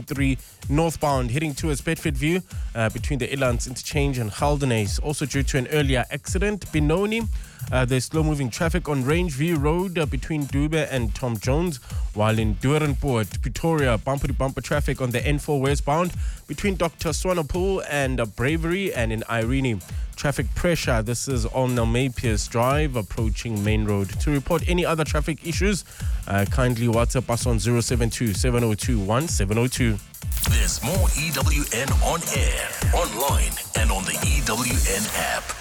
N3 northbound heading towards Bedford View between the Elands Interchange and Haldenays. Also due to an earlier accident, Benoni. There's slow-moving traffic on Rangeview Road between Dube and Tom Jones, while in Doornpoort, Pretoria, bumper-to-bumper traffic on the N4 westbound between Dr. Swanepoel and Bravery, and in Irene, traffic pressure. This is on Napiers Drive approaching Main Road. To report any other traffic issues, kindly WhatsApp us on 072 702 1702. There's more EWN on air, online, and on the EWN app.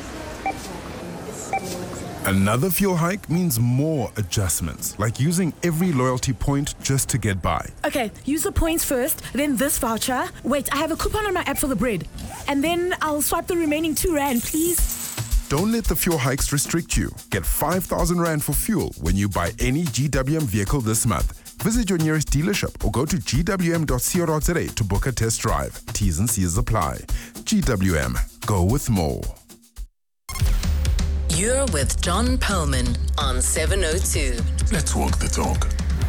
Another fuel hike means more adjustments, like using every loyalty point just to get by. Okay, use the points first, then this voucher. Wait, I have a coupon on my app for the bread. And then I'll swipe the remaining R2, please. Don't let the fuel hikes restrict you. Get 5,000 Rand for fuel when you buy any GWM vehicle this month. Visit your nearest dealership or go to gwm.co.za to book a test drive. T's and C's apply. GWM. Go with more. You're with John Perlman on 702. Let's walk the talk.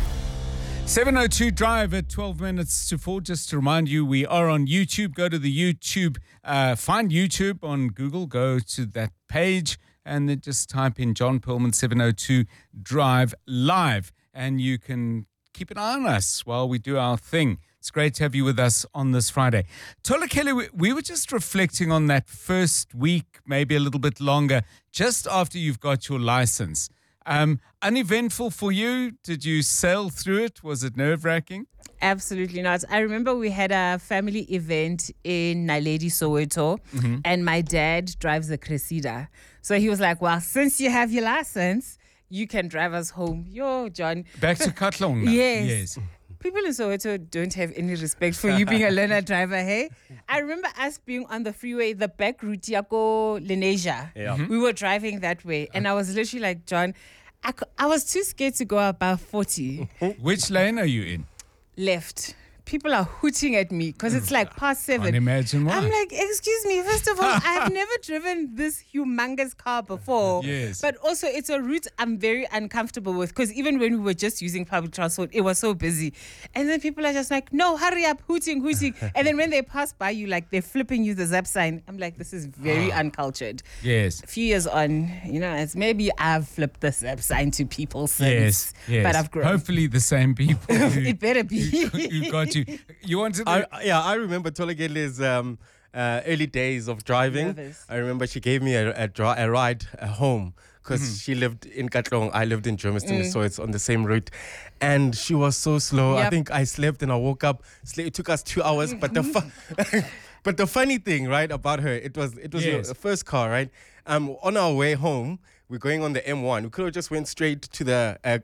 702 Drive at 12 minutes to 4. Just to remind you, we are on YouTube. Go to the YouTube, find YouTube on Google, go to that page, and then just type in John Perlman 702 Drive Live, and you can keep an eye on us while we do our thing. It's great to have you with us on this Friday. Tola Kelly, we were just reflecting on that first week, maybe a little bit longer, just after you've got your license. Uneventful for you? Did you sail through it? Was it nerve-wracking? Absolutely not. I remember we had a family event in Naledi, Soweto, and my dad drives a Cressida. So he was like, well, since you have your license, you can drive us home. Yo, John. Back to Katlong now. Yes. People in Soweto don't have any respect for you being a learner driver, hey? I remember us being on the freeway, the back route, Yako Lenasia. Yeah. We were driving that way, and I was literally like, John, I was too scared to go above 40. Which lane are you in? Left. People are hooting at me because it's like past 7. Can't imagine why. I'm like, excuse me, first of all, I've never driven this humongous car before. Yes. But also, it's a route I'm very uncomfortable with because even when we were just using public transport, it was so busy. And then people are just like, no, hurry up, hooting. And then when they pass by you, like they're flipping you the zap sign. I'm like, this is very uncultured. Yes. A few years on, it's maybe I've flipped the zap sign to people since. Yes. But I've grown. Hopefully the same people. It better be. who got you. You wanted to... I remember Tolegele's early days of driving. Nervous. I remember she gave me a ride home because she lived in Katlong, I lived in Germiston, so it's on the same route. And she was so slow. Yep. I think I slept and I woke up. It took us 2 hours, but but the funny thing, right, about her, it was Yes. your first car, right? On our way home, we're going on the M1. We could have just went straight to the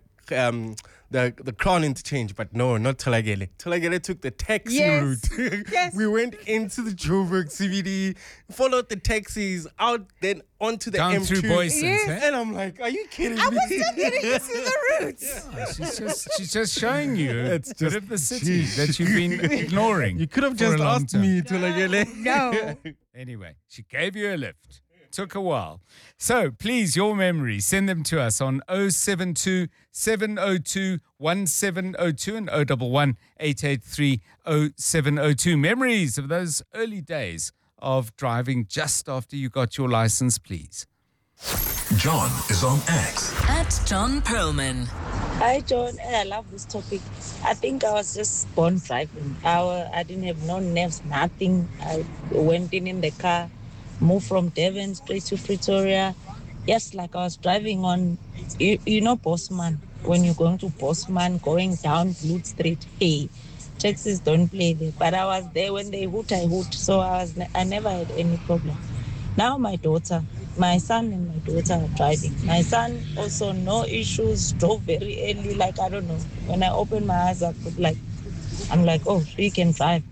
Crown Interchange, but no, not Tolagele. Tolagele took the taxi route. Yes. We went into the Joburg CBD, followed the taxis out, then onto the Down M2. through Boysons, Yes. eh? And I'm like, are you kidding me? I was still getting used to the routes. She's just showing you It's a bit just- of the city that you've been ignoring. You could have for a just long asked time. me, Tolagele. No. Anyway, she gave you a lift. Took a while. So please, your memories, send them to us on 072 702 1702 and 011 883 0702. Memories of those early days of driving just after you got your license, please. John is on X. At John Perlman. Hi, John. I love this topic. I think I was just born driving. I didn't have no nerves, nothing. I went in the car, moved from Devon straight to Pretoria. Yes, like I was driving on, you know, Bosman. When you're going to Bosman, going down Blood Street, hey, taxis don't play there. But I was there when they hoot, I hoot. So I never had any problem. Now my son and my daughter are driving. My son also no issues, drove very early. Like, I don't know. When I open my eyes, I'm like, oh, he can drive.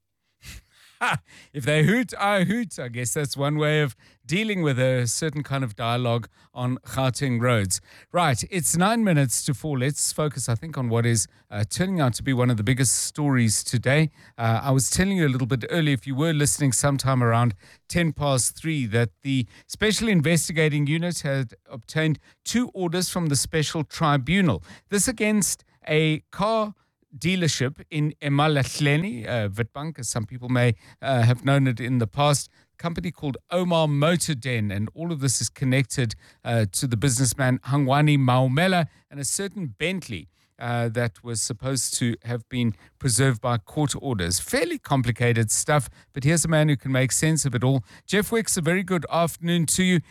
If they hoot, I hoot. I guess that's one way of dealing with a certain kind of dialogue on Gauteng roads. Right, it's 9 minutes to 4. Let's focus, I think, on what is turning out to be one of the biggest stories today. I was telling you a little bit earlier, if you were listening sometime around 3:10, that the Special Investigating Unit had obtained 2 orders from the Special Tribunal. This against a car dealership in Emalahleni, Witbank, as some people may have known it in the past. Company called Omar Motor Den, and all of this is connected to the businessman Hangwani Maumela and a certain Bentley that was supposed to have been preserved by court orders. Fairly complicated stuff, but here's a man who can make sense of it all. Jeff Wicks, a very good afternoon to you.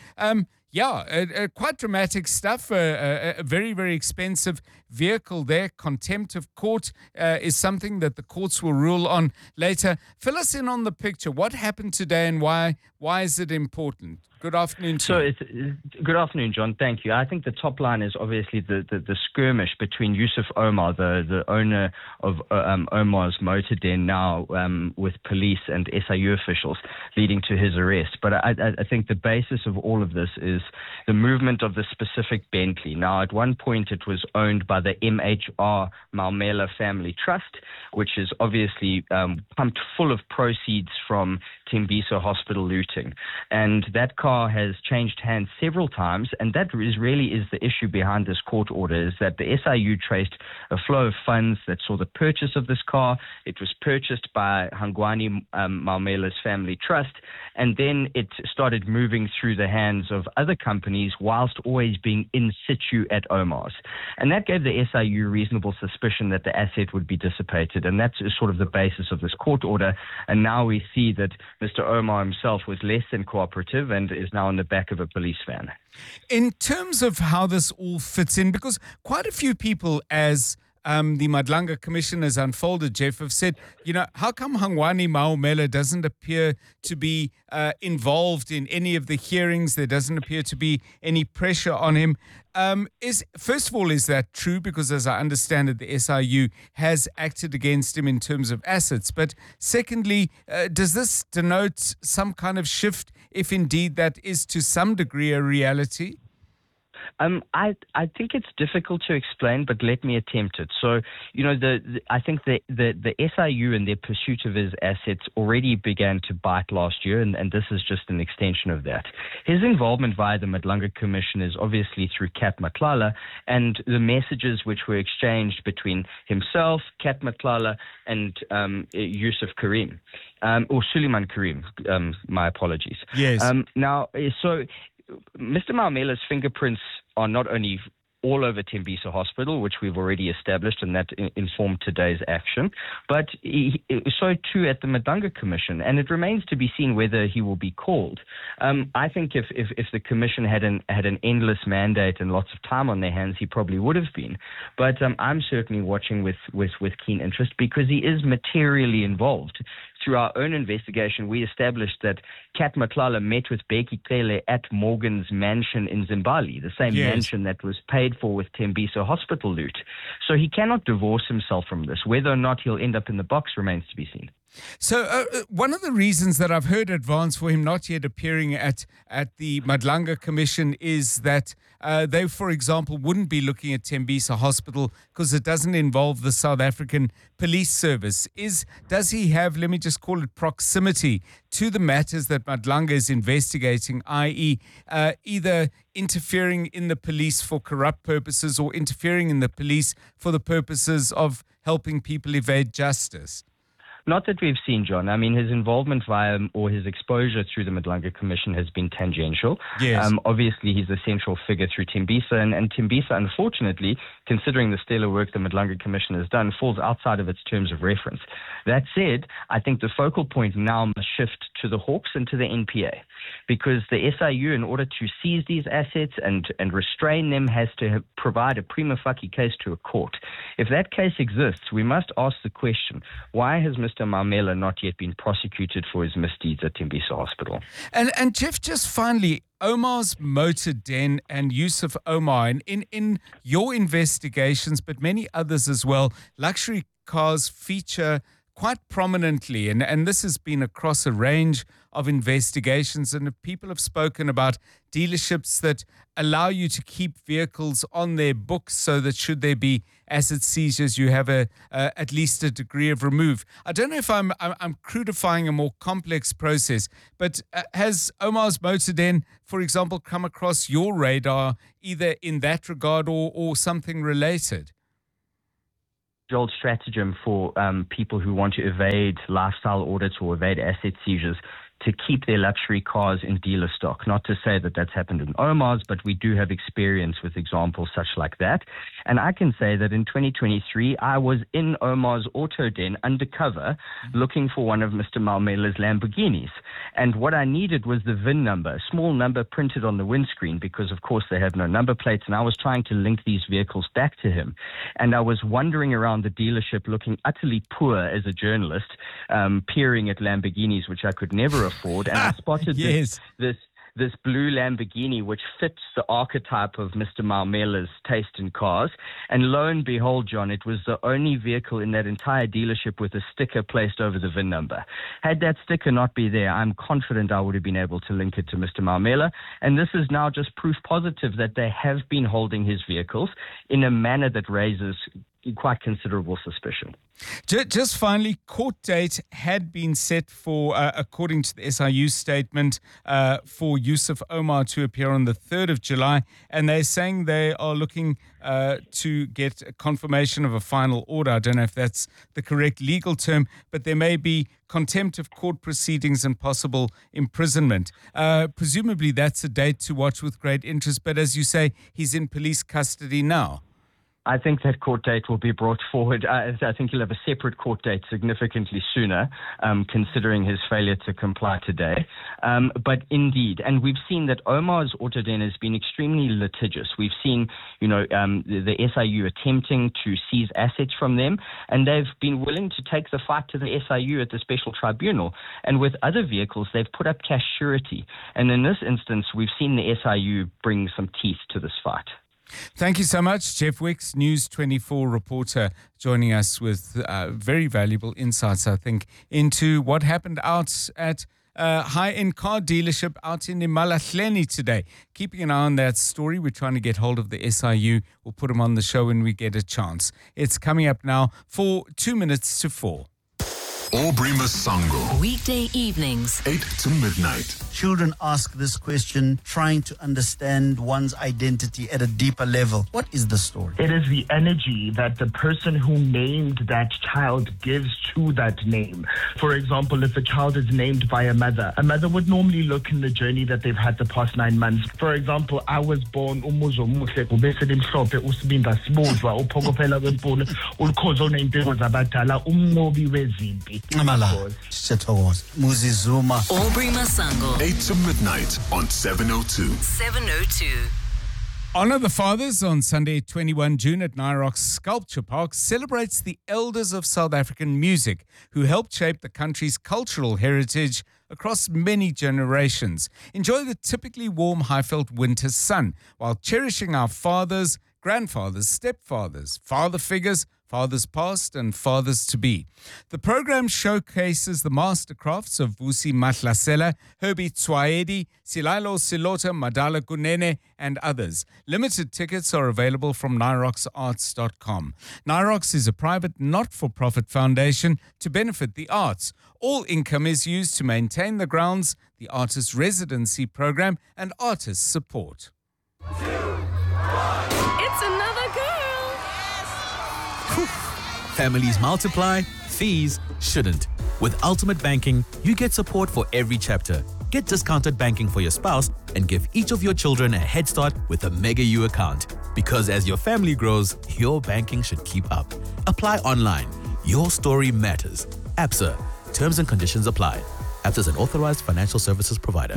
Quite dramatic stuff. A very, very expensive vehicle there. Contempt of court is something that the courts will rule on later. Fill us in on the picture. What happened today and why is it important? Good afternoon to you. Good afternoon, John. Thank you. I think the top line is obviously the skirmish between Yusuf Omar, the owner of Omar's Motor Den now, with police and SIU officials, leading to his arrest. But I think the basis of all of this is the movement of the specific Bentley. Now, at one point, it was owned by the MHR Maumela Family Trust, which is obviously pumped full of proceeds from Tembisa Hospital looting. And that car has changed hands several times, and that really is the issue behind this court order, is that the SIU traced a flow of funds that saw the purchase of this car. It was purchased by Hangwani Maumela's Family Trust, and then it started moving through the hands of other companies whilst always being in situ at Omar's. And that gave the SIU reasonable suspicion that the asset would be dissipated, and that's sort of the basis of this court order. And now we see that Mr. Omar himself was less than cooperative and is now in the back of a police van. In terms of how this all fits in, because quite a few people, as the Madlanga Commission has unfolded, Jeff, have said, how come Hangwani Maumela doesn't appear to be involved in any of the hearings? There doesn't appear to be any pressure on him. First of all, is that true? Because as I understand it, the SIU has acted against him in terms of assets. But secondly, does this denote some kind of shift, if indeed that is to some degree a reality? I think it's difficult to explain, but let me attempt it. So, I think the SIU and their pursuit of his assets already began to bite last year, and this is just an extension of that. His involvement via the Madlanga Commission is obviously through Kat Matlala, and the messages which were exchanged between himself, Kat Matlala, and Yusuf Karim, or Suleiman Karim, my apologies. Yes. So Mr. Maumela's fingerprints are not only all over Tembisa Hospital, which we've already established, and that informed today's action, but so too at the Madlanga Commission, and it remains to be seen whether he will be called. I think if the Commission had an endless mandate and lots of time on their hands, he probably would have been. But I'm certainly watching with keen interest, because he is materially involved. Through our own investigation, we established that Kat Matlala met with Beki Cele at Morgan's mansion in Zimbabwe, the same mansion that was paid for with Tembisa Hospital loot. So he cannot divorce himself from this. Whether or not he'll end up in the box remains to be seen. So one of the reasons that I've heard advance for him not yet appearing at the Madlanga Commission is that they, for example, wouldn't be looking at Tembisa Hospital because it doesn't involve the South African Police Service. Does he have, let me just call it, proximity to the matters that Madlanga is investigating, i.e. Either interfering in the police for corrupt purposes or interfering in the police for the purposes of helping people evade justice? Not that we've seen, John. I mean, his involvement or his exposure through the Madlanga Commission has been tangential. Yes. Obviously, he's a central figure through Tembisa, and Tembisa, unfortunately, considering the stellar work the Madlanga Commission has done, falls outside of its terms of reference. That said, I think the focal point now must shift to the Hawks and to the NPA, because the SIU, in order to seize these assets and restrain them, has to provide a prima facie case to a court. If that case exists, we must ask the question, why has Mr. Maumela not yet been prosecuted for his misdeeds at Tembisa Hospital? And Jeff, just finally, Omar's Motor Den and Yusuf Omar, in your investigations, but many others as well, luxury cars feature quite prominently, and this has been across a range of investigations, and people have spoken about dealerships that allow you to keep vehicles on their books so that should there be asset seizures, you have at least a degree of remove. I don't know if I'm crudifying a more complex process, but has Omar's Motor Den, for example, come across your radar either in that regard or something related? age-old stratagem for people who want to evade lifestyle audits or evade asset seizures to keep their luxury cars in dealer stock. Not to say that that's happened in Omar's, but we do have experience with examples such like that. And I can say that in 2023, I was in Omar's auto den undercover looking for one of Mr. Maumela's Lamborghinis. And what I needed was the VIN number, a small number printed on the windscreen, because of course they have no number plates. And I was trying to link these vehicles back to him. And I was wandering around the dealership looking utterly poor as a journalist, peering at Lamborghinis, which I could never afford, and I spotted this blue Lamborghini, which fits the archetype of Mr. Maumela's taste in cars. And lo and behold, John, it was the only vehicle in that entire dealership with a sticker placed over the VIN number. Had that sticker not be there, I'm confident I would have been able to link it to Mr. Maumela. And this is now just proof positive that they have been holding his vehicles in a manner that raises quite considerable suspicion. Just finally, court date had been set for, according to the SIU statement, for Yusuf Omar to appear on the 3rd of July. And they're saying they are looking to get a confirmation of a final order. I don't know if that's the correct legal term, but there may be contempt of court proceedings and possible imprisonment. Presumably that's a date to watch with great interest. But as you say, he's in police custody now. I think that court date will be brought forward. I think he'll have a separate court date significantly sooner, considering his failure to comply today. But indeed, and we've seen that Omar's auto den has been extremely litigious. We've seen, the SIU attempting to seize assets from them, and they've been willing to take the fight to the SIU at the special tribunal. And with other vehicles, they've put up cash surety. And in this instance, we've seen the SIU bring some teeth to this fight. Thank you so much, Jeff Wicks, News 24 reporter, joining us with very valuable insights, I think, into what happened out at high-end car dealership out in Imalahleni today. Keeping an eye on that story. We're trying to get hold of the SIU. We'll put them on the show when we get a chance. It's coming up now for 2 minutes to 4. Aubrey Masango. Weekday evenings, 8 to midnight. Children ask this question, trying to understand one's identity at a deeper level. What is the story? It is the energy that the person who named that child gives to that name. For example, if a child is named by a mother would normally look in the journey that they've had the past 9 months. For example, I was born Umuzo Muhle, ubese limhlophe usibinda sibuzwa uphokophela kwempula ulukhozo oney'mpiko zabadala umnqobi wezimpi. Muzi Zuma. Aubrey Masango. 8 to midnight on 702. 702. Honor the Fathers on Sunday, 21 June at Nyrox Sculpture Park celebrates the elders of South African music who helped shape the country's cultural heritage across many generations. Enjoy the typically warm Highveld winter sun while cherishing our fathers, grandfathers, stepfathers, father figures, fathers past and fathers to be. The program showcases the mastercrafts of Vusi Mahlasela, Herbie Tswaedi, Silailo Silota, Madala Kunene, and others. Limited tickets are available from nyroxarts.com. Nyrox is a private not-for-profit foundation to benefit the arts. All income is used to maintain the grounds, the artist residency program, and artist support. It's another girl. Families multiply, fees shouldn't. With Ultimate Banking, you get support for every chapter. Get discounted banking for your spouse and give each of your children a head start with a Mega U account. Because as your family grows, your banking should keep up. Apply online. Your story matters. ABSA. Terms and conditions apply. ABSA is an authorized financial services provider.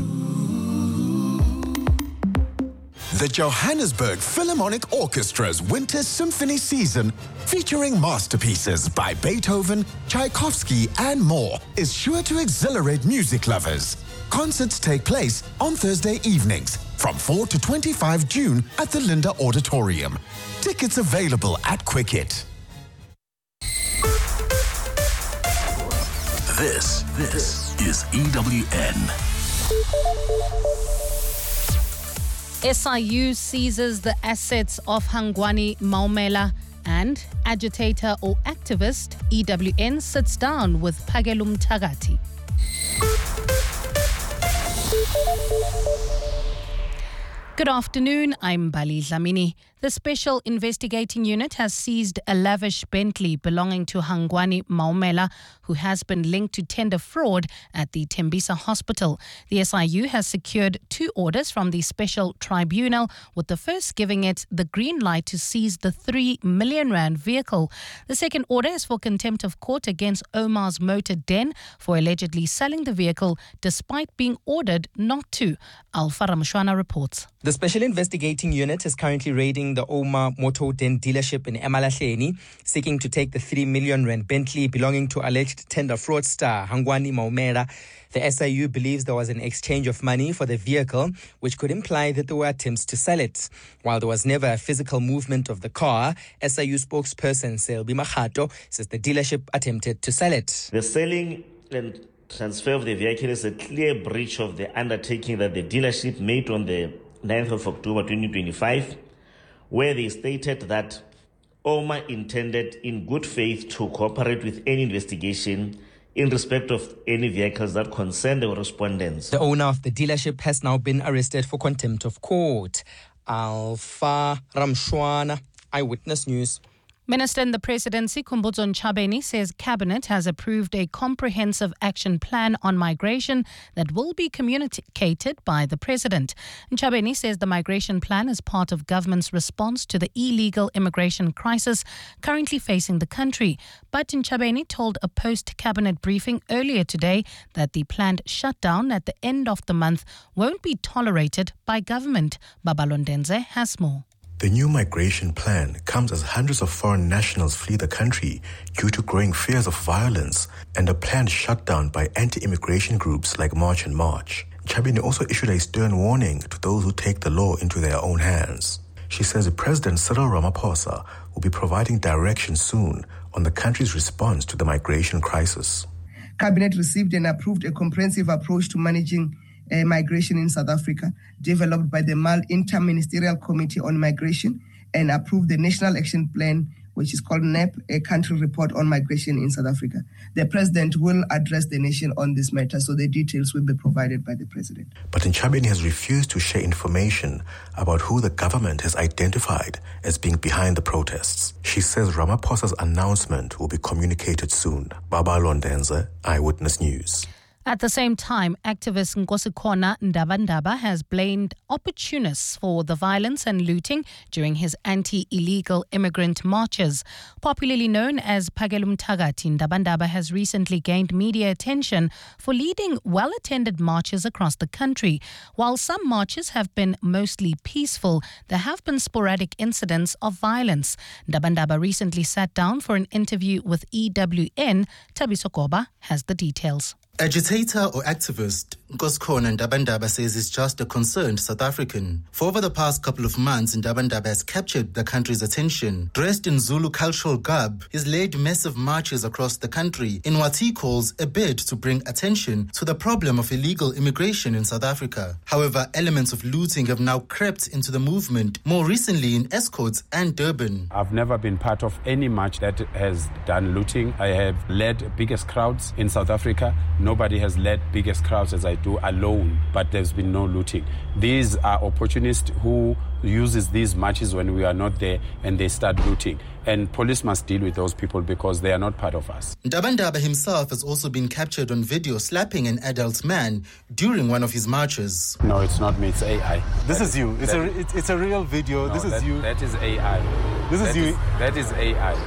The Johannesburg Philharmonic Orchestra's Winter Symphony Season, featuring masterpieces by Beethoven, Tchaikovsky, and more, is sure to exhilarate music lovers. Concerts take place on Thursday evenings from 4 to 25 June at the Linda Auditorium. Tickets available at Quicket. This is EWN. SIU seizes the assets of Hangwani Maumela, and agitator or activist EWN sits down with Phagelum Tagati. Good afternoon, I'm Bali Dlamini. The Special Investigating Unit has seized a lavish Bentley belonging to Hangwani Maumela, who has been linked to tender fraud at the Tembisa Hospital. The SIU has secured 2 orders from the Special Tribunal, with the first giving it the green light to seize the 3 million rand vehicle. The second order is for contempt of court against Omar's Motor Den for allegedly selling the vehicle despite being ordered not to. Alfa Ramshwana reports. The Special Investigating Unit is currently raiding the Omar Motor Den dealership in Emalahleni, seeking to take the 3 million rand Bentley belonging to alleged tender fraudster Hangwani Maumela. The SIU believes there was an exchange of money for the vehicle, which could imply that there were attempts to sell it. While there was never a physical movement of the car, SIU spokesperson Selby Mahato says the dealership attempted to sell it. The selling and transfer of the vehicle is a clear breach of the undertaking that the dealership made on the 9th of October 2025, where they stated that Omar intended in good faith to cooperate with any investigation in respect of any vehicles that concern the respondents. The owner of the dealership has now been arrested for contempt of court. Alfa Ramshwana, Eyewitness News. Minister in the Presidency, Khumbudzo Ntshavheni, says Cabinet has approved a comprehensive action plan on migration that will be communicated by the President. Ntshavheni says the migration plan is part of government's response to the illegal immigration crisis currently facing the country. But Ntshavheni told a post-Cabinet briefing earlier today that the planned shutdown at the end of the month won't be tolerated by government. Babalondenze has more. The new migration plan comes as hundreds of foreign nationals flee the country due to growing fears of violence and a planned shutdown by anti-immigration groups like March and March. Ntshavheni also issued a stern warning to those who take the law into their own hands. She says the President Cyril Ramaphosa will be providing direction soon on the country's response to the migration crisis. Cabinet received and approved a comprehensive approach to managing migration in South Africa, developed by the Inter-Ministerial Committee on Migration, and approved the National Action Plan, which is called NAP, a country report on migration in South Africa. The President will address the nation on this matter, so the details will be provided by the President. But Ntshavheni has refused to share information about who the government has identified as being behind the protests. She says Ramaphosa's announcement will be communicated soon. Babalondenze, Eyewitness News. At the same time, activist Nkosikhona Ndaba has blamed opportunists for the violence and looting during his anti-illegal immigrant marches. Popularly known as Phakelo Mthakathi, Ndaba has recently gained media attention for leading well-attended marches across the country. While some marches have been mostly peaceful, there have been sporadic incidents of violence. Ndaba recently sat down for an interview with EWN. Thabiso Koba has the details. Agitator or activist Nkosikhona Ndaba says he's just a concerned South African. For over the past couple of months, Ndaba has captured the country's attention. Dressed in Zulu cultural garb, he's led massive marches across the country in what he calls a bid to bring attention to the problem of illegal immigration in South Africa. However, elements of looting have now crept into the movement, more recently in Escorts and Durban. I've never been part of any march that has done looting. I have led biggest crowds in South Africa. Nobody has led biggest crowds as I do alone, but there's been no looting. These are opportunists who uses these marches when we are not there and they start looting. And police must deal with those people because they are not part of us. Ndaba himself has also been captured on video slapping an adult man during one of his marches. No, it's not me, it's AI. This is you. It's a real video. No, this is you. That is AI. This is you. That is AI.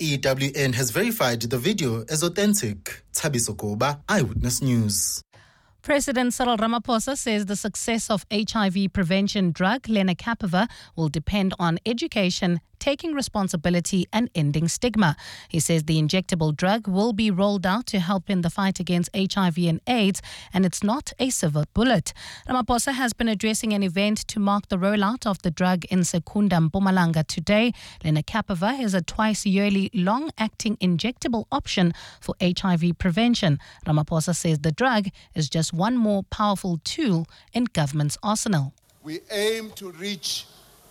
EWN has verified the video as authentic. Thabiso Koba, Eyewitness News. President Cyril Ramaphosa says the success of HIV prevention drug lenacapavir will depend on education, taking responsibility and ending stigma. He says the injectable drug will be rolled out to help in the fight against HIV and AIDS, and it's not a silver bullet. Ramaphosa has been addressing an event to mark the rollout of the drug in Secunda, Mpumalanga today. Lenacapavir is a twice-yearly long-acting injectable option for HIV prevention. Ramaphosa says the drug is just one more powerful tool in government's arsenal. We aim to reach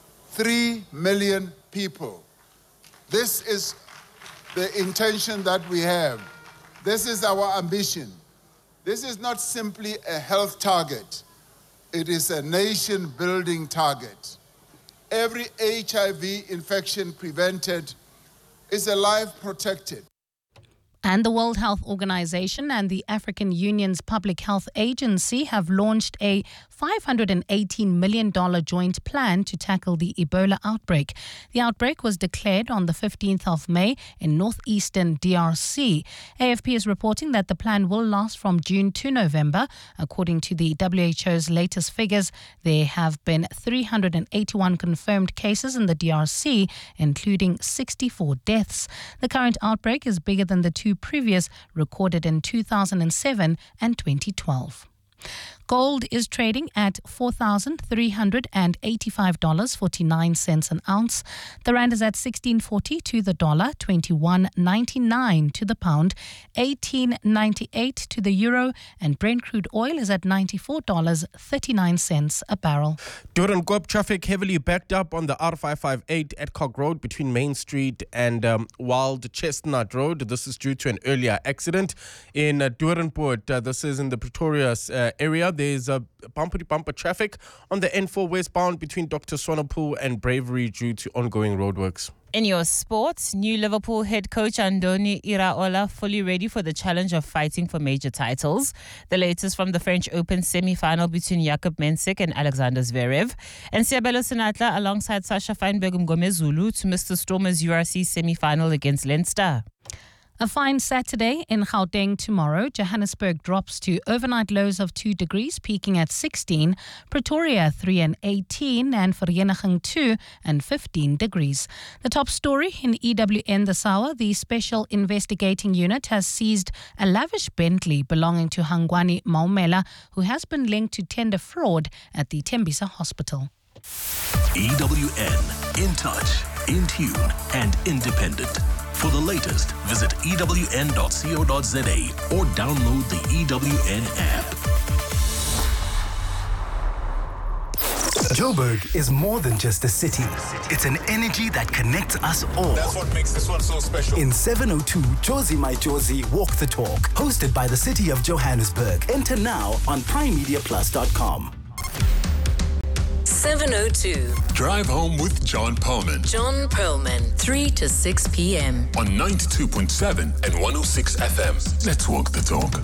3 million people. This is the intention that we have. This is our ambition. This is not simply a health target. It is a nation-building target. Every HIV infection prevented is a life protected. And the World Health Organization and the African Union's Public Health Agency have launched a $518 million joint plan to tackle the Ebola outbreak. The outbreak was declared on the 15th of May in northeastern DRC. AFP is reporting that the plan will last from June to November. According to the WHO's latest figures, there have been 381 confirmed cases in the DRC, including 64 deaths. The current outbreak is bigger than the two previous recorded in 2007 and 2012. Gold is trading at $4,385.49 an ounce. The rand is at 16.40 to the dollar, 21.99 to the pound, 18.98 to the euro, and Brent crude oil is at $94.39 a barrel. Doornkop traffic heavily backed up on the R558 at Cock Road between Main Street and Wild Chestnut Road. This is due to an earlier accident in Doornpoort. This is in the Pretoria area. There's a bumper-to-bumper traffic on the N4 westbound between Dr. Swanepoel and Bravery due to ongoing roadworks. In your sports, new Liverpool head coach Andoni Iraola fully ready for the challenge of fighting for major titles. The latest from the French Open semi-final between Jakub Mensik and Alexander Zverev. And Siabelo Senatla alongside Sasha Feinberg Mgomezulu to Mr. Stormer's URC semi-final against Leinster. A fine Saturday in Gauteng tomorrow. Johannesburg drops to overnight lows of 2 degrees, peaking at 16. Pretoria 3 and 18, and Vereeniging 2 and 15 degrees. The top story in EWN this hour: the Special Investigating Unit has seized a lavish Bentley belonging to Hangwani Maumela, who has been linked to tender fraud at the Tembisa Hospital. EWN, in touch, in tune, and independent. For the latest, visit ewn.co.za or download the EWN app. Joburg is more than just a city. It's an energy that connects us all. That's what makes this one so special. In 702, Jozi My Jozi Walk the Talk, hosted by the City of Johannesburg. Enter now on primemediaplus.com. 702. Drive home with John Perlman. John Perlman, 3 to 6 p.m. On 92.7 and 106 FM. Let's walk the talk.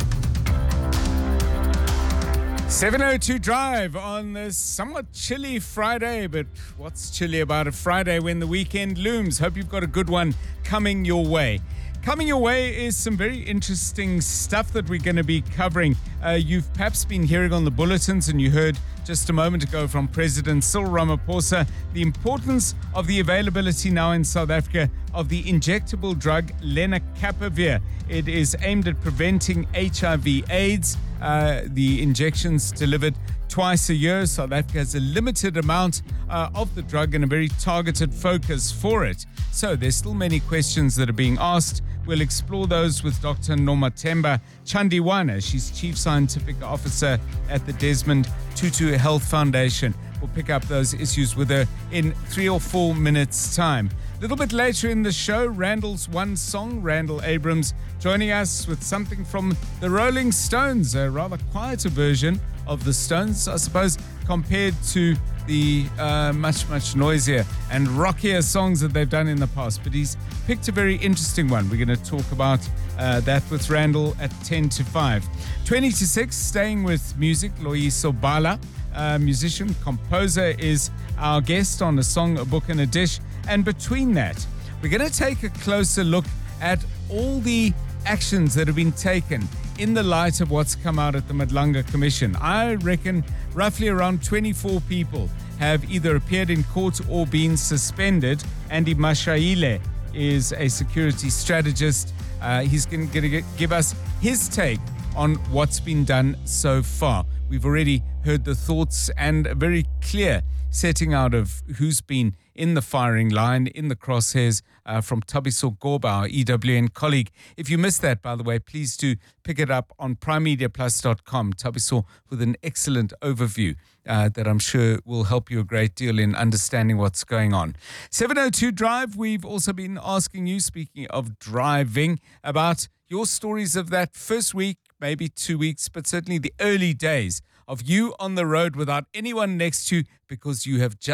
702 Drive on this somewhat chilly Friday, but what's chilly about a Friday when the weekend looms? Hope you've got a good one coming your way. Coming your way is some very interesting stuff that we're going to be covering. You've perhaps been hearing on the bulletins, and you heard just a moment ago from President Cyril Ramaphosa the importance of the availability now in South Africa of the injectable drug lenacapavir. It is aimed at preventing HIV/AIDS. The injections delivered twice a year. South Africa has a limited amount of the drug and a very targeted focus for it. So there's still many questions that are being asked. We'll explore those with Dr. Nomathemba Chandiwana. She's Chief Scientific Officer at the Desmond Tutu Health Foundation. We'll pick up those issues with her in 3 or 4 minutes' time. A little bit later in the show, Randall's One Song, Randall Abrams, joining us with something from the Rolling Stones, a rather quieter version of the Stones, I suppose, compared to the much noisier and rockier songs that they've done in the past. But he's picked a very interesting one. We're going to talk about that with Randall at 10 to 5. 20 to 6, staying with music, Loyiso Bala, musician, composer, is our guest on A Song, A Book and a Dish. And between that, we're going to take a closer look at all the actions that have been taken in the light of what's come out at the Madlanga Commission. I reckon roughly around 24 people have either appeared in court or been suspended. Andy Mashaile is a security strategist. He's going to give us his take on what's been done so far. We've already heard the thoughts and a very clear setting out of who's been in the firing line, in the crosshairs, from Thabiso Goba, our EWN colleague. If you missed that, by the way, please do pick it up on primemediaplus.com. Thabiso with an excellent overview that I'm sure will help you a great deal in understanding what's going on. 702 Drive, we've also been asking you, speaking of driving, about your stories of that first week, maybe 2 weeks, but certainly the early days of you on the road without anyone next to you because you have just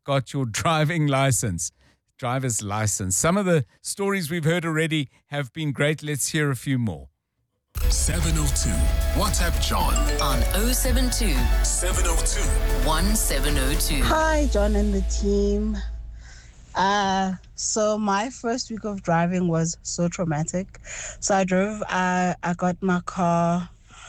got your driver's license. Some of the stories we've heard already have been great. Let's hear a few more. 702. WhatsApp John on 072 702 1702. Hi, John and the team. So my first week of driving was so traumatic. So I drove, I got my car,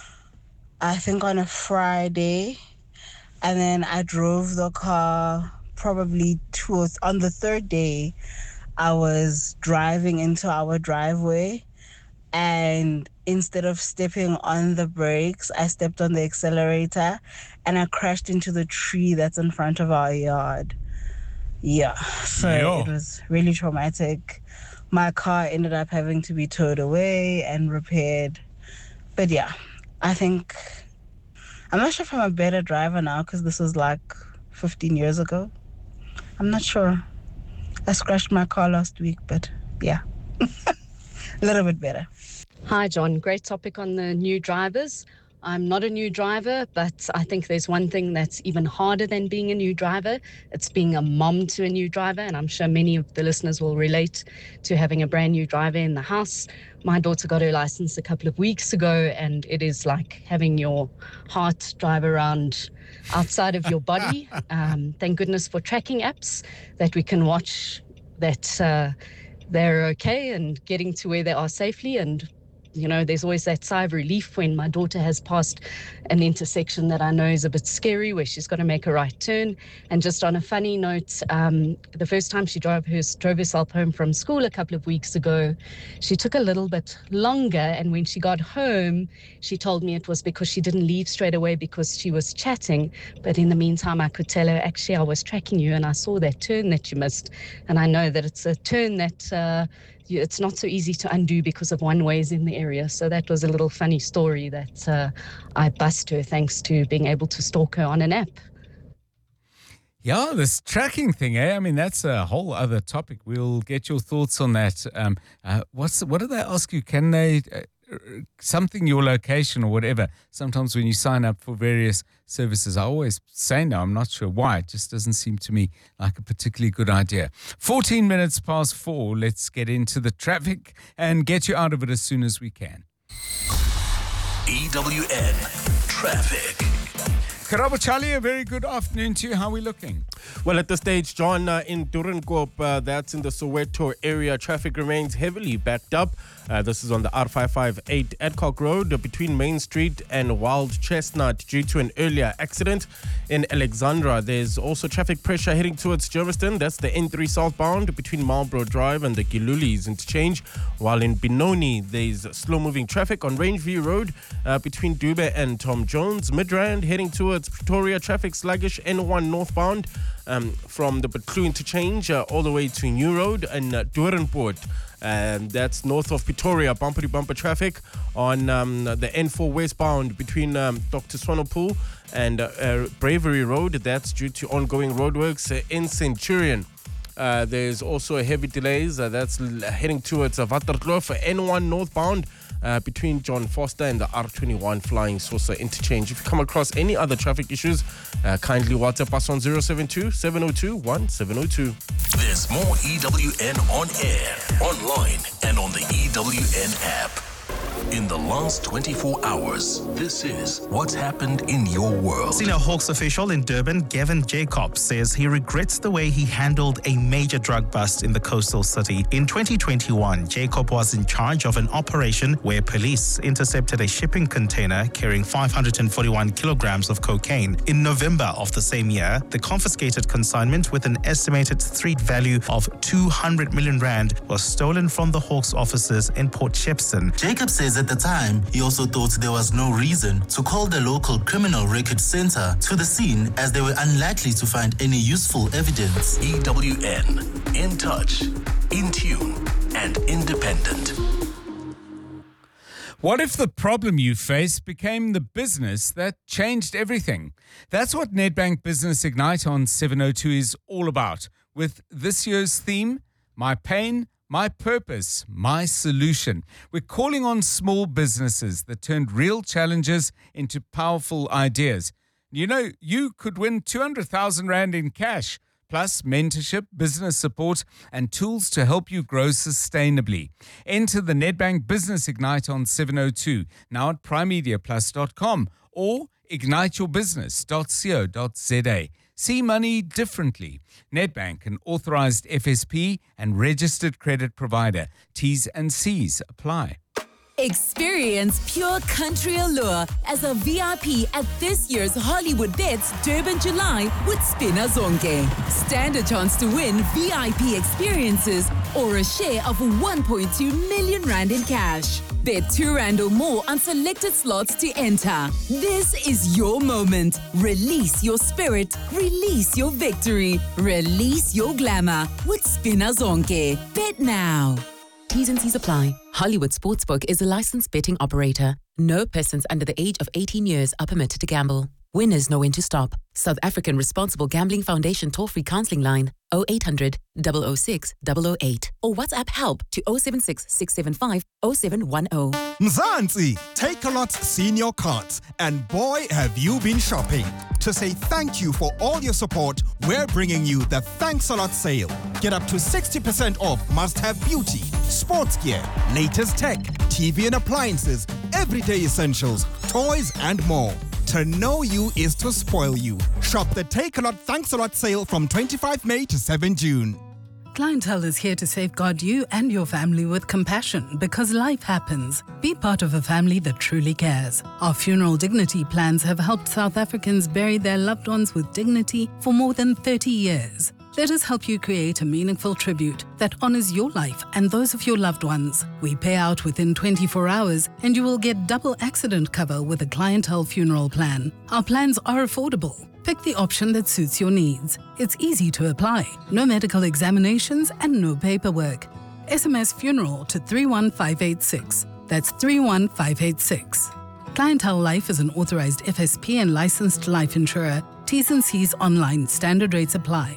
I think on a Friday, and then I drove the car probably on the third day. I was driving into our driveway, and instead of stepping on the brakes, I stepped on the accelerator and I crashed into the tree that's in front of our yard. Yeah, so it was really traumatic. My car ended up having to be towed away and repaired. But yeah, I'm not sure if I'm a better driver now because this was like 15 years ago. I'm not sure. I scratched my car last week, but yeah, a little bit better. Hi, John. Great topic on the new drivers. I'm not a new driver, but I think there's one thing that's even harder than being a new driver. It's being a mom to a new driver, and I'm sure many of the listeners will relate to having a brand new driver in the house. My daughter got her license a couple of weeks ago, and it is like having your heart drive around outside of your body. Thank goodness for tracking apps that we can watch that they're okay and getting to where they are safely. And you know, there's always that sigh of relief when my daughter has passed an intersection that I know is a bit scary, where she's got to make a right turn. And just on a funny note, the first time she drove herself home from school a couple of weeks ago, she took a little bit longer. And when she got home, she told me it was because she didn't leave straight away because she was chatting. But in the meantime, I could tell her, actually, I was tracking you and I saw that turn that you missed. And I know that it's a turn that it's not so easy to undo because of one-ways in the area. So that was a little funny story that I bust her thanks to being able to stalk her on an app. Yeah, this tracking thing, I mean, that's a whole other topic. We'll get your thoughts on that. What do they ask you? Can they... something, your location or whatever. Sometimes when you sign up for various services, I always say no. I'm not sure why. It just doesn't seem to me like a particularly good idea. 14 minutes past 4. Let's get into the traffic and get you out of it as soon as we can. EWN Traffic. Karabo Charlie, a very good afternoon to you. How are we looking? Well, at this stage, John, in Doornkop, that's in the Soweto area, traffic remains heavily backed up. This is on the R558 Adcock Road between Main Street and Wild Chestnut due to an earlier accident. In Alexandra, there's also traffic pressure heading towards Germiston. That's the N3 southbound between Marlborough Drive and the Gilulis interchange. While in Benoni, there's slow-moving traffic on Rangeview Road between Dube and Tom Jones. Midrand heading towards Pretoria, traffic sluggish. N1 northbound from the Butlu interchange all the way to New Road and Doornpoort. That's north of Pretoria, bumper-to-bumper traffic on the N4 westbound between Dr. Swanepoel and Bravery Road. That's due to ongoing roadworks in Centurion. There's also heavy delays that's heading towards Waterkloof, N1 northbound between John Foster and the R21 Flying Saucer interchange. If you come across any other traffic issues, kindly WhatsApp us on 072 702 1702. There's more EWN on air, online, and on the EWN app. In the last 24 hours, this is what's happened in your world. Senior Hawks official in Durban, Gavin Jacobs, says he regrets the way he handled a major drug bust in the coastal city. In 2021, Jacob was in charge of an operation where police intercepted a shipping container carrying 541 kilograms of cocaine. In November of the same year, the confiscated consignment with an estimated street value of 200 million rand was stolen from the Hawks offices in Port Shepstone. Jacob says at the time, he also thought there was no reason to call the local criminal record center to the scene as they were unlikely to find any useful evidence. EWN, in touch, in tune, and independent. What if the problem you face became the business that changed everything? That's what Nedbank Business Ignite on 702 is all about. With this year's theme, My Pain, My Purpose, My Solution. We're calling on small businesses that turned real challenges into powerful ideas. You know, you could win 200,000 Rand in cash, plus mentorship, business support, and tools to help you grow sustainably. Enter the Nedbank Business Ignite on 702, now at primemediaplus.com or igniteyourbusiness.co.za. See money differently. Nedbank, an authorized FSP and registered credit provider. T's and C's apply. Experience pure country allure as a VIP at this year's Hollywood Bets Durban July with Spina Zonke. Stand a chance to win VIP experiences or a share of 1.2 million rand in cash. Bet 2 rand or more on selected slots to enter. This is your moment. Release your spirit. Release your victory. Release your glamour with Spina Zonke. Bet now. T's and C's apply. Hollywood Sportsbook is a licensed betting operator. No persons under the age of 18 years are permitted to gamble. Winners know when to stop. South African Responsible Gambling Foundation toll-free counseling line 0800 006 008 or WhatsApp help to 076 675 0710. Mzansi, Takealot Senior Cards, and boy have you been shopping. To say thank you for all your support, we're bringing you the Thanks a Lot sale. Get up to 60% off must-have beauty, sports gear, latest tech, TV and appliances, everyday essentials, toys and more. To know you is to spoil you. Shop the Takealot Thanks a Lot sale from 25 May to 7 June. Clientele is here to safeguard you and your family with compassion because life happens. Be part of a family that truly cares. Our funeral dignity plans have helped South Africans bury their loved ones with dignity for more than 30 years. Let us help you create a meaningful tribute that honors your life and those of your loved ones. We pay out within 24 hours and you will get double accident cover with a clientele funeral plan. Our plans are affordable. Pick the option that suits your needs. It's easy to apply. No medical examinations and no paperwork. SMS funeral to 31586. That's 31586. Clientele Life is an authorized FSP and licensed life insurer. T's and C's online. Standard rates apply.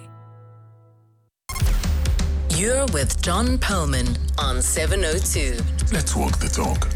You're with John Perlman on 702. Let's walk the talk.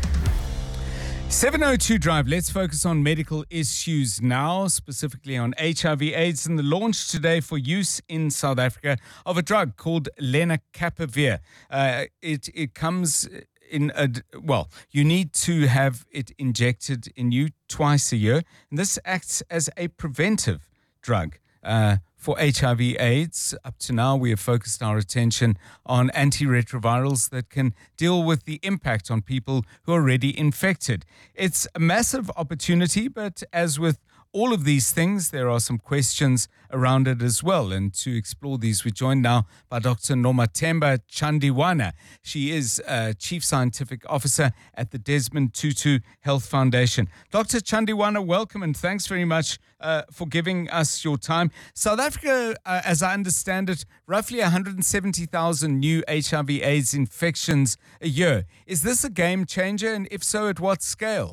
702 Drive, let's focus on medical issues now, specifically on HIV/AIDS and the launch today for use in South Africa of a drug called lenacapavir. It comes in you need to have it injected in you twice a year, and this acts as a preventive drug. For HIV/AIDS, up to now, we have focused our attention on antiretrovirals that can deal with the impact on people who are already infected. It's a massive opportunity, but as with all of these things, there are some questions around it as well. And to explore these, we're joined now by Dr. Nomathemba Chandiwana. She is Chief Scientific Officer at the Desmond Tutu Health Foundation. Dr. Chandiwana, welcome and thanks very much for giving us your time. South Africa, as I understand it, roughly 170,000 new HIV/AIDS infections a year. Is this a game changer? And if so, at what scale?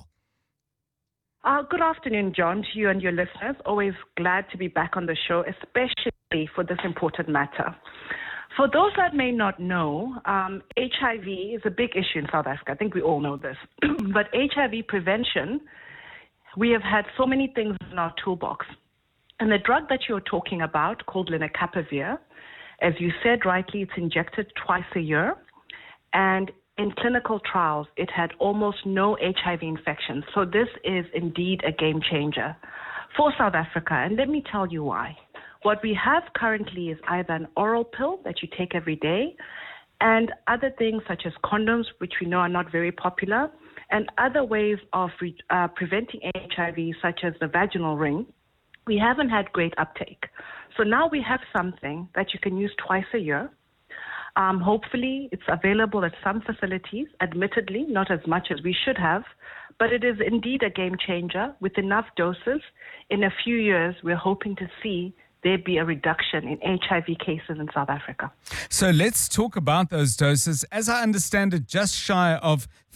Good afternoon, John, to you and your listeners. Always glad to be back on the show, especially for this important matter. For those that may not know, HIV is a big issue in South Africa. I think we all know this. But HIV prevention, we have had so many things in our toolbox. And the drug that you're talking about, called lenacapavir, as you said rightly, it's injected twice a year. And in clinical trials, it had almost no HIV infections. So this is indeed a game changer for South Africa. And let me tell you why. What we have currently is either an oral pill that you take every day and other things such as condoms, which we know are not very popular, and other ways of preventing HIV, such as the vaginal ring. We haven't had great uptake. So now we have something that you can use twice a year. Hopefully, it's available at some facilities, admittedly, not as much as we should have, but it is indeed a game changer with enough doses. In a few years, we're hoping to see there be a reduction in HIV cases in South Africa. So let's talk about those doses. As I understand it, just shy of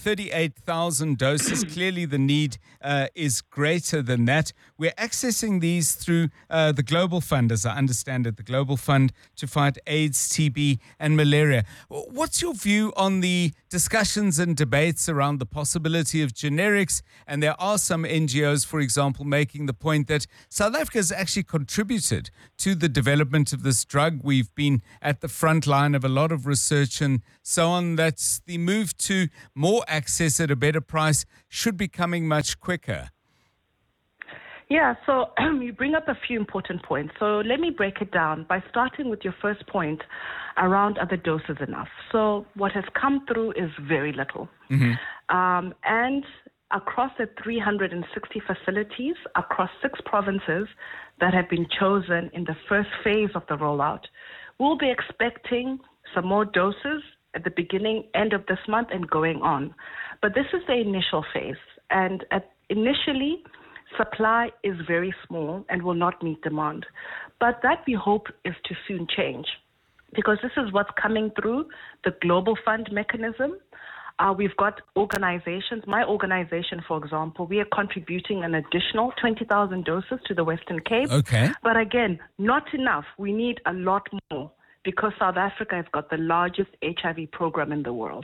38,000 doses. Clearly, the need is greater than that. We're accessing these through the Global Fund, as I understand it, the Global Fund to fight AIDS, TB, and malaria. What's your view on the discussions and debates around the possibility of generics? And there are some NGOs, for example, making the point that South Africa has actually contributed to the development of this drug. We've been at the front line of a lot of research and so on, that the move to more access at a better price should be coming much quicker. Yeah, so you bring up a few important points. So let me break it down by starting with your first point around are the doses enough. So what has come through is very little. And across the 360 facilities, across 6 provinces that have been chosen in the first phase of the rollout, we'll be expecting some more doses at the beginning, end of this month and going on. But this is the initial phase. And initially, supply is very small and will not meet demand. But that we hope is to soon change, because this is what's coming through the Global Fund mechanism. We've got organizations. My organization, for example, we are contributing an additional 20,000 doses to the Western Cape. Okay. But again, not enough. We need a lot more because South Africa has got the largest HIV program in the world.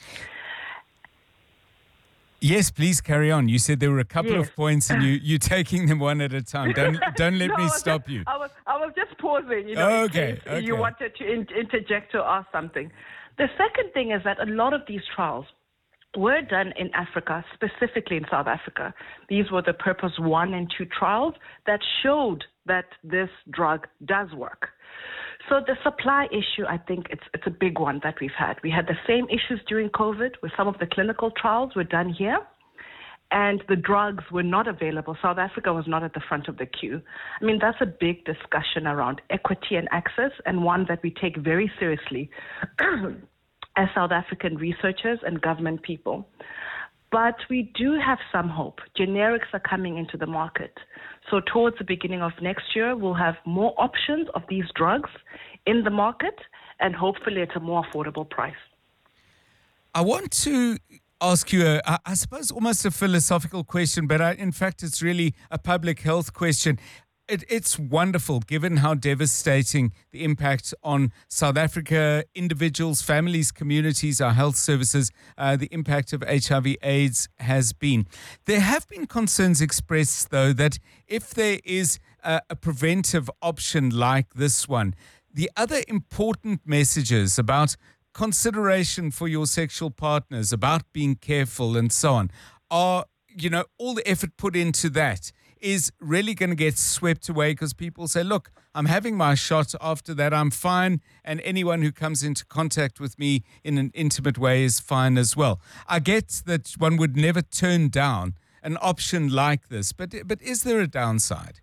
Yes, please carry on. You said there were a couple of points and you're taking them one at a time. Don't let me stop you. I was just pausing, in case you wanted to interject or ask something. The second thing is that a lot of these trials were done in Africa, specifically in South Africa. These were the Purpose 1 and 2 trials that showed that this drug does work. So the supply issue, I think it's a big one that we've had. We had the same issues during COVID where some of the clinical trials were done here and the drugs were not available. South Africa was not at the front of the queue. I mean, that's a big discussion around equity and access, and one that we take very seriously as South African researchers and government people. But we do have some hope. Generics are coming into the market. So towards the beginning of next year, we'll have more options of these drugs in the market, and hopefully at a more affordable price. I want to ask you, I suppose, almost a philosophical question, but in fact, it's really a public health question. It's wonderful, given how devastating the impact on South Africa, individuals, families, communities, our health services, the impact of HIV/AIDS has been. There have been concerns expressed, though, that if there is a preventive option like this one, the other important messages about consideration for your sexual partners, about being careful and so on, are, all the effort put into that is really going to get swept away because people say, look, I'm having my shot. After that, I'm fine. And anyone who comes into contact with me in an intimate way is fine as well. I get that one would never turn down an option like this, but is there a downside?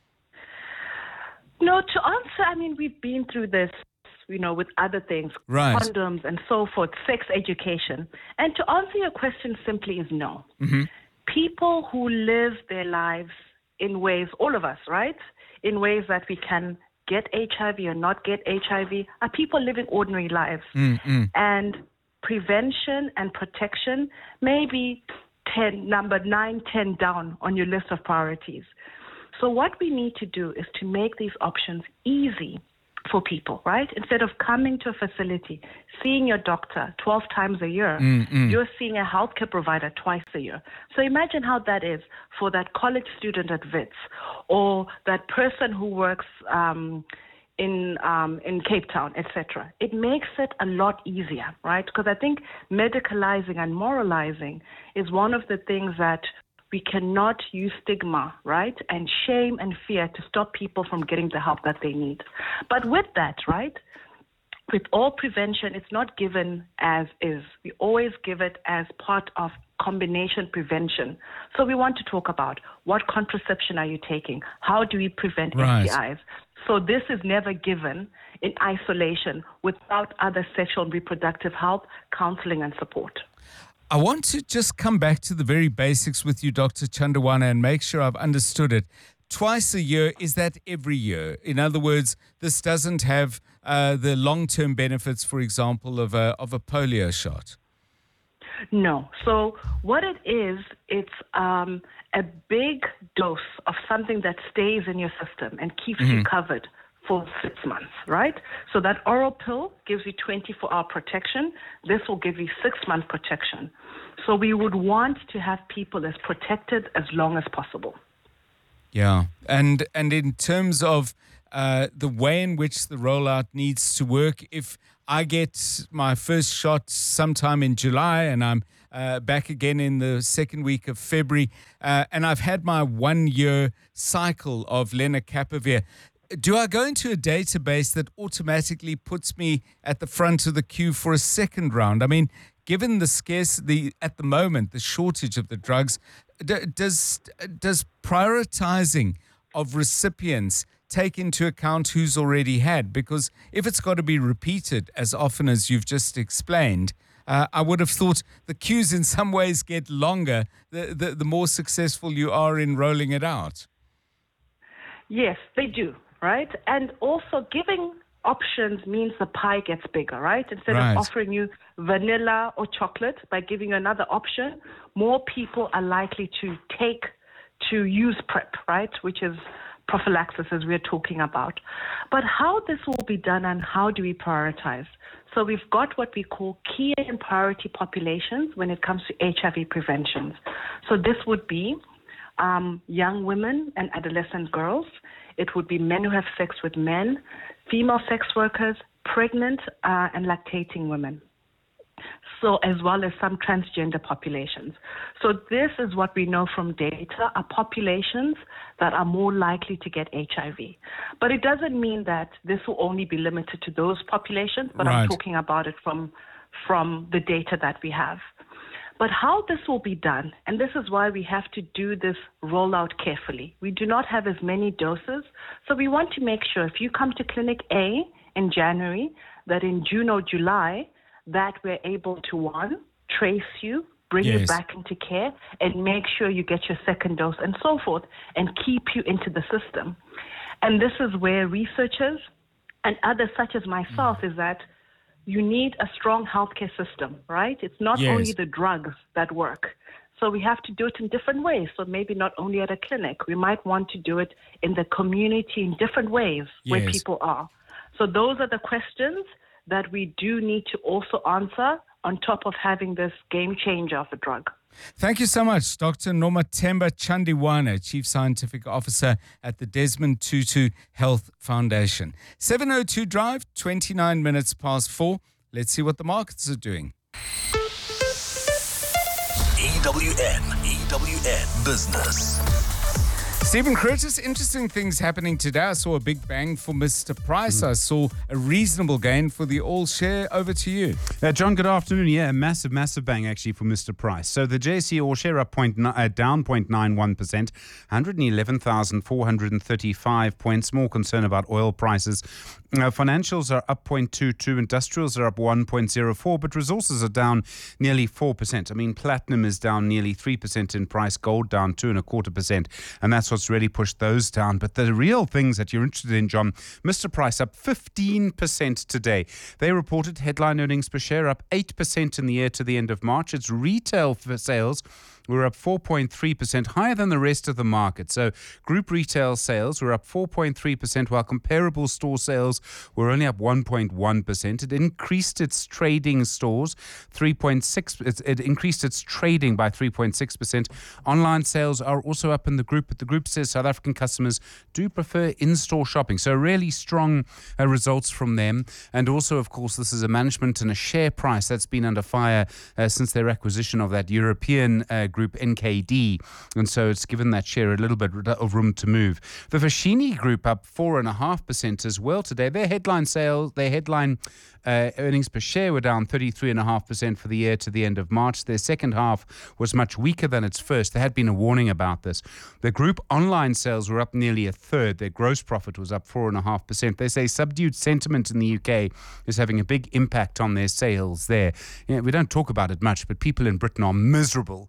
No, to answer, I mean, we've been through this, with other things, right, condoms and so forth, sex education. And to answer your question simply is no. People who live their lives in ways, all of us, right, in ways that we can get HIV or not get HIV, are people living ordinary lives. And prevention and protection may be number 9, 10 down on your list of priorities. So what we need to do is to make these options easy for people, right? Instead of coming to a facility, seeing your doctor 12 times a year, you're seeing a healthcare provider twice a year. So imagine how that is for that college student at Wits or that person who works in Cape Town, etc. It makes it a lot easier, right? Because I think medicalizing and moralizing is one of the things that we cannot use stigma, right, and shame and fear to stop people from getting the help that they need. But with that, right, with all prevention, it's not given as is. We always give it as part of combination prevention. So we want to talk about what contraception are you taking? How do we prevent STIs? So this is never given in isolation without other sexual and reproductive health, counseling and support. I want to just come back to the very basics with you, Dr. Chandawana, and make sure I've understood it. Twice a year, is that every year? In other words, this doesn't have the long-term benefits, for example, of a polio shot? No. So what it is, it's a big dose of something that stays in your system and keeps you covered for 6 months, right? So that oral pill gives you 24-hour protection. This will give you 6-month protection. So we would want to have people as protected as long as possible. Yeah. And in terms of the way in which the rollout needs to work, if I get my first shot sometime in July and I'm back again in the second week of February, and I've had my 1-year cycle of lenacapavir, do I go into a database that automatically puts me at the front of the queue for a second round? I mean, given the scarcity at the moment, the shortage of the drugs, does prioritizing of recipients take into account who's already had? Because if it's got to be repeated as often as you've just explained, I would have thought the queues in some ways get longer the more successful you are in rolling it out. Yes, they do, right? And also giving options means the pie gets bigger, right? Instead of offering you vanilla or chocolate, by giving you another option, more people are likely to use PrEP, right? Which is prophylaxis, as we're talking about. But how this will be done and how do we prioritize? So we've got what we call key and priority populations when it comes to HIV prevention. So this would be young women and adolescent girls. It would be men who have sex with men, female sex workers, pregnant and lactating women. So as well as some transgender populations. So this is what we know from data are populations that are more likely to get HIV. But it doesn't mean that this will only be limited to those populations, but I'm talking about it from the data that we have. But how this will be done, and this is why we have to do this rollout carefully. We do not have as many doses, so we want to make sure if you come to Clinic A in January, that in June or July, that we're able to, one, trace you, bring you back into care, and make sure you get your second dose and so forth, and keep you into the system. And this is where researchers and others such as myself is that you need a strong healthcare system, right? It's not only the drugs that work. So we have to do it in different ways. So maybe not only at a clinic. We might want to do it in the community in different ways where people are. So those are the questions that we do need to also answer on top of having this game changer of a drug. Thank you so much, Dr. Nomathemba Chandiwana, Chief Scientific Officer at the Desmond Tutu Health Foundation. 702 Drive, 29 minutes past 4. Let's see what the markets are doing. EWN Business. Stephen Curtis, interesting things happening today. I saw a big bang for Mr. Price. I saw a reasonable gain for the all share. Over to you. John, good afternoon. Yeah, a massive bang actually for Mr. Price. So the JSE all share up down 0.91%, 111,435 points. More concern about oil prices. Financials are up 0.22, industrials are up 1.04, but resources are down nearly 4%. I mean, platinum is down nearly 3% in price, gold down 2.25%, and that's what's really pushed those down. But the real things that you're interested in, John, Mr. Price up 15% today. They reported headline earnings per share up 8% in the year to the end of March. Its retail sales were up 4.3%, higher than the rest of the market. So group retail sales were up 4.3%, while comparable store sales were only up 1.1%. It increased its trading stores 3.6%. It increased its trading by 3.6%. Online sales are also up in the group, but the group says South African customers do prefer in-store shopping. So really strong results from them. And also, of course, this is a management and a share price that's been under fire since their acquisition of that European group NKD, and so it's given that share a little bit of room to move. The Foschini Group up 4.5% as well today. Their headline earnings per share were down 33.5% for the year to the end of March. Their second half was much weaker than its first. There had been a warning about this. The group online sales were up nearly a third. Their gross profit was up 4.5%. They say subdued sentiment in the UK is having a big impact on their sales there. We don't talk about it much, but people in Britain are miserable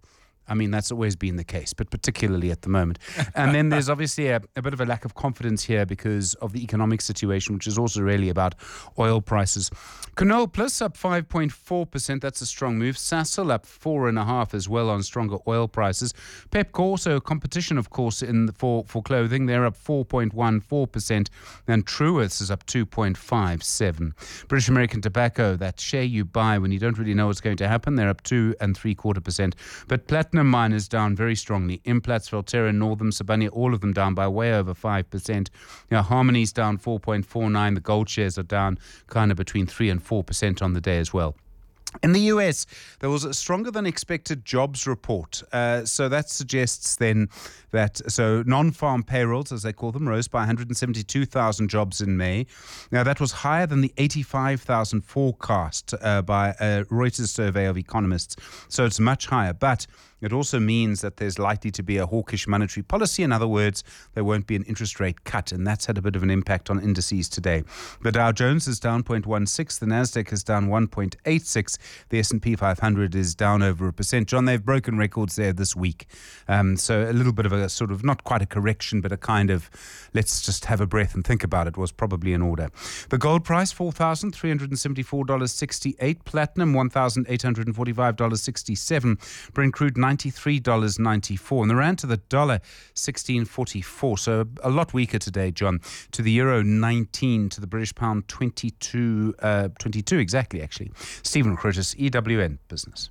I mean, that's always been the case, but particularly at the moment. And then there's obviously a bit of a lack of confidence here because of the economic situation, which is also really about oil prices. Canola Plus up 5.4%. That's a strong move. Sasol up 4.5% as well on stronger oil prices. Pepco, also competition, of course, for clothing. They're up 4.14%. And Truworths is up 2.57%. British American Tobacco, that share you buy when you don't really know what's going to happen, they're up 2.75%. But Platinum Miners down very strongly. Implats, Valterra, Northam, Sibanye, all of them down by way over 5%. Now, Harmony's down 4.49%. The gold shares are down kind of between 3 and 4% on the day as well. In the US, there was a stronger than expected jobs report. So that suggests then that non-farm payrolls, as they call them, rose by 172,000 jobs in May. Now, that was higher than the 85,000 forecast by a Reuters survey of economists. So it's much higher. But it also means that there's likely to be a hawkish monetary policy. In other words, there won't be an interest rate cut, and that's had a bit of an impact on indices today. The Dow Jones is down 0.16, the Nasdaq is down 1.86, the S&P 500 is down over 1%. John, they've broken records there this week. So a little bit of a sort of, not quite a correction, but a kind of, let's just have a breath and think about it, was probably in order. The gold price, $4,374.68. Platinum, $1,845.67. Brent crude, $93.94. And the rand to the dollar, 16.44. So a lot weaker today, John. To the euro, 19. To the British pound, 22 exactly, actually. Stephen Curtis, EWN Business.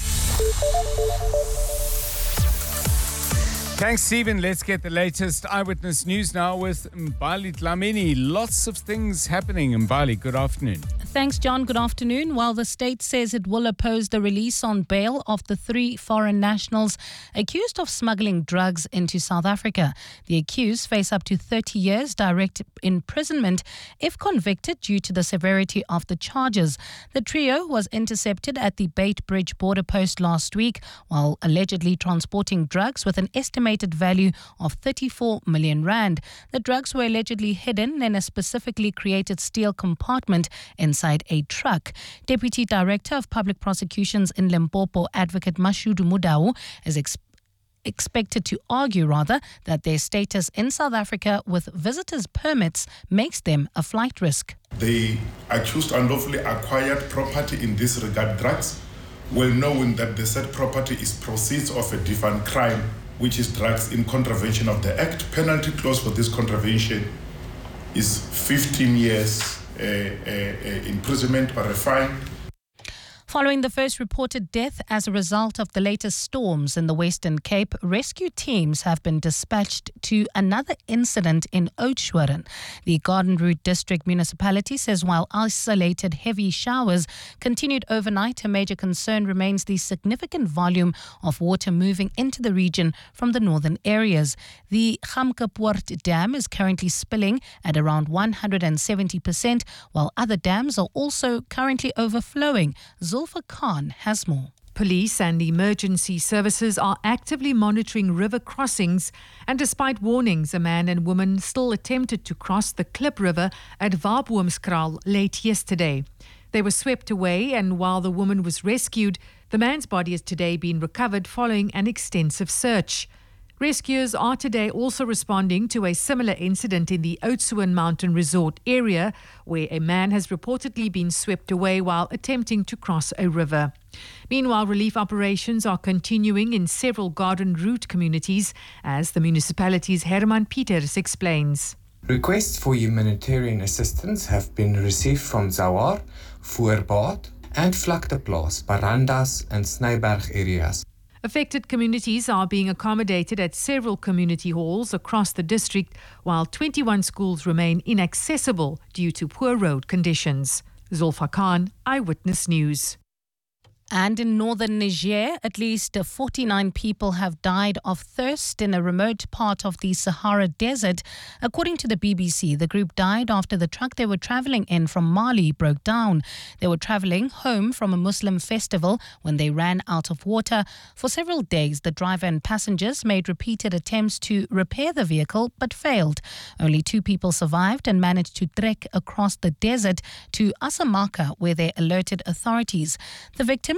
Thanks, Stephen. Let's get the latest eyewitness news now with Mbali Dlamini. Lots of things happening. Mbali, good afternoon. Thanks, John. Good afternoon. While the state says it will oppose the release on bail of the 3 foreign nationals accused of smuggling drugs into South Africa, the accused face up to 30 years direct imprisonment if convicted due to the severity of the charges. The trio was intercepted at the Beitbridge border post last week while allegedly transporting drugs with an estimated value of 34 million rand. The drugs were allegedly hidden in a specifically created steel compartment inside a truck. Deputy Director of Public Prosecutions in Limpopo, Advocate Mashudu Mudau, is expected to argue that their status in South Africa with visitors' permits makes them a flight risk. The accused unlawfully acquired property in this regard drugs, well knowing that the said property is proceeds of a different crime, which is drugs in contravention of the Act. Penalty clause for this contravention is 15 years imprisonment or a fine. Following the first reported death as a result of the latest storms in the Western Cape, rescue teams have been dispatched to another incident in Oudtshoorn. The Garden Route District Municipality says while isolated heavy showers continued overnight, a major concern remains the significant volume of water moving into the region from the northern areas. The Gamkepoort Dam is currently spilling at around 170%, while other dams are also currently overflowing. Zulfa Khan has more. Police and emergency services are actively monitoring river crossings, and despite warnings, a man and woman still attempted to cross the Klip River at Waboomskraal late yesterday. They were swept away, and while the woman was rescued, the man's body has today been recovered following an extensive search. Rescuers are today also responding to a similar incident in the Oudtshoorn Mountain Resort area, where a man has reportedly been swept away while attempting to cross a river. Meanwhile, relief operations are continuing in several Garden Route communities, as the municipality's Herman Peters explains. Requests for humanitarian assistance have been received from Zawar, Voorbaat, and Vlakteplaas, Barandas, and Snyberg areas. Affected communities are being accommodated at several community halls across the district, while 21 schools remain inaccessible due to poor road conditions. Zulfa Khan, Eyewitness News. And in northern Niger, at least 49 people have died of thirst in a remote part of the Sahara Desert. According to the BBC, the group died after the truck they were traveling in from Mali broke down. They were traveling home from a Muslim festival when they ran out of water. For several days, the driver and passengers made repeated attempts to repair the vehicle but failed. Only 2 people survived and managed to trek across the desert to Asamaka, where they alerted authorities. The victim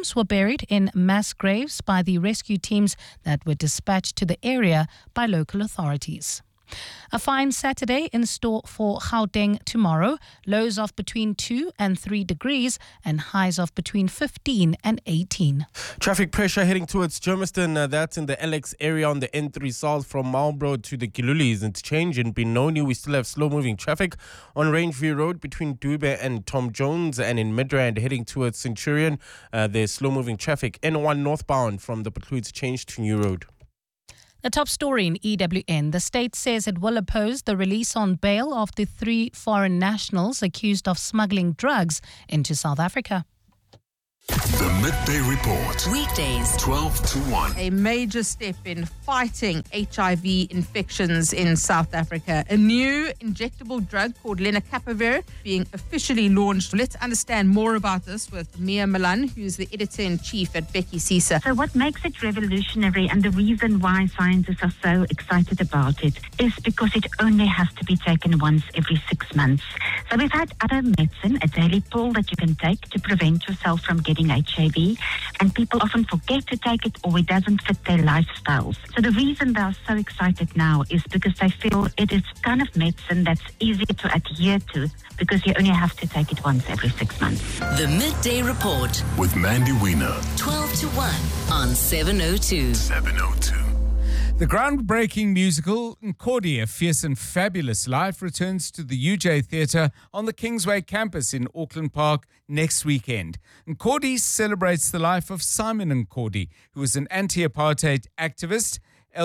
victims were buried in mass graves by the rescue teams that were dispatched to the area by local authorities. A fine Saturday in store for Gauteng tomorrow. Lows of between 2 and 3 degrees and highs of between 15 and 18. Traffic pressure heading towards Germiston. That's in the LX area on the N3 South from Marlborough to the Gilulis interchange. In Benoni, we still have slow-moving traffic on Rangeview Road between Dube and Tom Jones. And in Midrand heading towards Centurion, there's slow-moving traffic. N1 northbound from the Butlu interchange to New Road. The top story in EWN. The state says it will oppose the release on bail of the 3 foreign nationals accused of smuggling drugs into South Africa. The Midday Report. Weekdays, 12 to 1. A major step in fighting HIV infections in South Africa. A new injectable drug called lenacapavir being officially launched. Let's understand more about this with Mia Milan, who's the editor-in-chief at Becky Cisa. So what makes it revolutionary and the reason why scientists are so excited about it is because it only has to be taken once every 6 months. So we've had other medicine, a daily pill that you can take to prevent yourself from getting HIV, and people often forget to take it or it doesn't fit their lifestyles. So the reason they are so excited now is because they feel it is kind of medicine that's easier to adhere to because you only have to take it once every 6 months. The Midday Report with Mandy Wiener. 12 to 1 on 702. 702. The groundbreaking musical Nkodi, A Fierce and Fabulous Life returns to the UJ Theatre on the Kingsway campus in Auckland Park next weekend. Nkodi celebrates the life of Simon Nkodi, who was an anti-apartheid activist,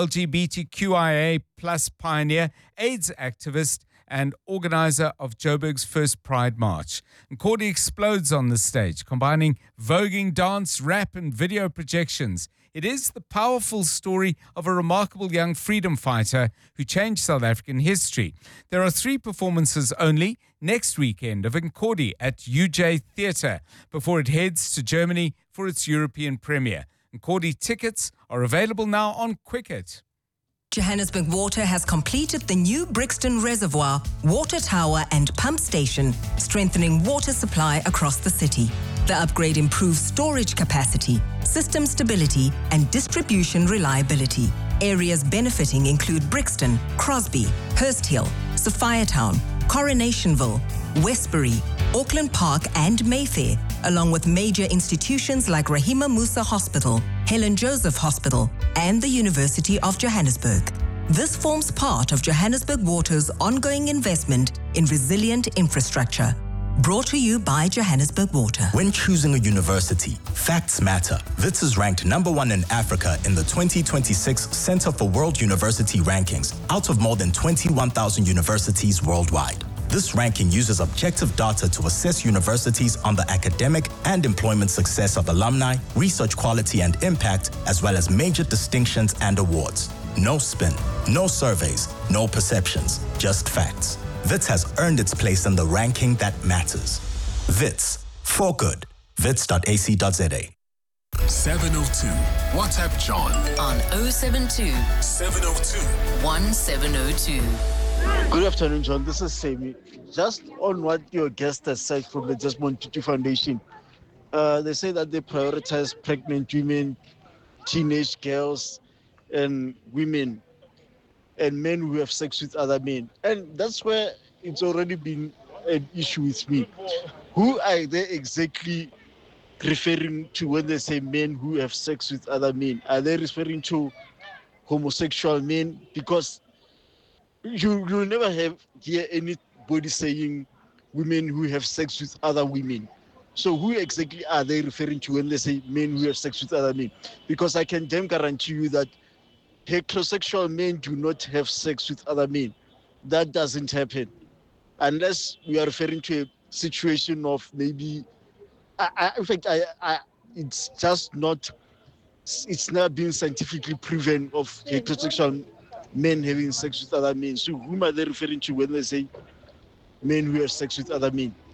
LGBTQIA plus pioneer, AIDS activist, and organizer of Joburg's first Pride March. Nkodi explodes on the stage, combining voguing, dance, rap, and video projections. It is the powerful story of a remarkable young freedom fighter who changed South African history. There are 3 performances only next weekend of Nkodi at UJ Theatre before it heads to Germany for its European premiere. Nkodi tickets are available now on Quicket. Johannesburg Water has completed the new Brixton Reservoir, water tower and pump station, strengthening water supply across the city. The upgrade improves storage capacity, system stability and distribution reliability. Areas benefiting include Brixton, Crosby, Hurst Hill, Sophiatown, Coronationville, Westbury, Auckland Park and Mayfair, along with major institutions like Rahima Musa Hospital, Helen Joseph Hospital, and the University of Johannesburg. This forms part of Johannesburg Water's ongoing investment in resilient infrastructure. Brought to you by Johannesburg Water. When choosing a university, facts matter. WITS is ranked #1 in Africa in the 2026 Center for World University Rankings out of more than 21,000 universities worldwide. This ranking uses objective data to assess universities on the academic and employment success of alumni, research quality and impact, as well as major distinctions and awards. No spin, no surveys, no perceptions, just facts. WITS has earned its place in the ranking that matters. WITS, for good. wits.ac.za. 702. WhatsApp John on 072 702 1702. Good afternoon, John. This is Sami. Just on what your guest has said from the Desmond Tutu Foundation, they say that they prioritize pregnant women, teenage girls, and women, and men who have sex with other men. And that's where it's already been an issue with me. Who are they exactly referring to when they say men who have sex with other men? Are they referring to homosexual men? Because you never hear anybody saying women who have sex with other women. So who exactly are they referring to when they say men who have sex with other men? Because I can damn guarantee you that heterosexual men do not have sex with other men. That doesn't happen. Unless we are referring to a situation of maybe, it's just not, it's not been scientifically proven of heterosexual men having sex with other men. So whom are they referring to when they say men who have sex with other men?